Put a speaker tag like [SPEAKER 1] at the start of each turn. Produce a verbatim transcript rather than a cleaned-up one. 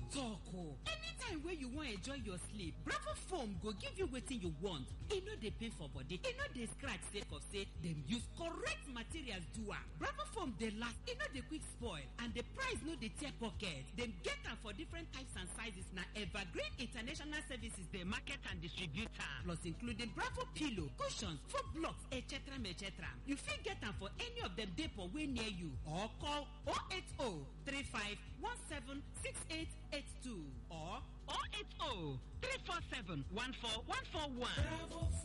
[SPEAKER 1] talk o. Anytime wey you wan enjoy your sleep, Bravo Foam go give you wetin you want. E no dey pain for body, e no dey scratch sake of say dem use correct materials do am. Bravo Foam dey last, e no dey quick spoil, and the price no dey tear pocket. Dem get am for different types and sizes. Na Evergreen International Services dey market and distribute am. Plus including Bravo pillow, cushions, foam blocks, et cetera et cetera. You fit get am for any of dem depot wey near you or call oh eight oh, three five one seven, six eight eight two or oh eight oh, three four seven, one four one four one.